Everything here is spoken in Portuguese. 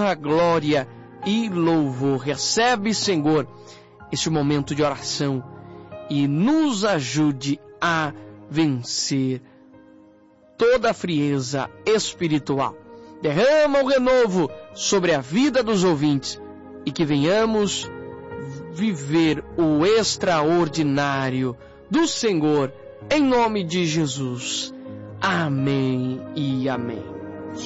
honra, glória e louvor. Recebe, Senhor, este momento de oração e nos ajude a vencer toda a frieza espiritual. Derrama o renovo sobre a vida dos ouvintes e que venhamos viver o extraordinário do Senhor, em nome de Jesus. Amém e amém.